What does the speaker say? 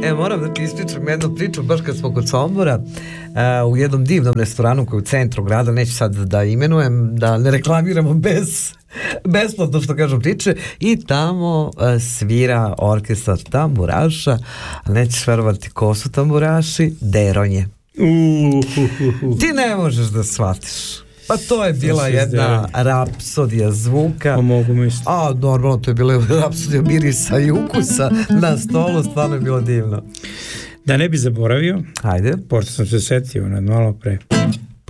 Moram da ti ispričam jednu priču, baš kad smo kod Sombora, u jednom divnom restoranu koji je u centru grada, neću sad da imenujem, da ne reklamiramo besplatno, što kažu priče, i tamo svira orkestar tamburaša, ali nećeš verovati ko su tamburaši, Deronje. Ti ne možeš da shvatiš. Pa to je bila jedna rapsodija zvuka. Mogu misliti. Normalno, to je bila rapsodija mirisa i ukusa na stolu, stvarno je bilo divno. Da ne bi zaboravio, ajde, pošto sam se setio nad malo pre,